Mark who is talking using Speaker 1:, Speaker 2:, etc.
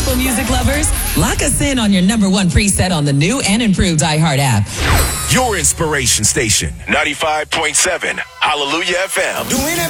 Speaker 1: gospel music lovers, lock us in on your number one preset on the new and improved iHeart app.
Speaker 2: Your inspiration station, 95.7 Hallelujah FM.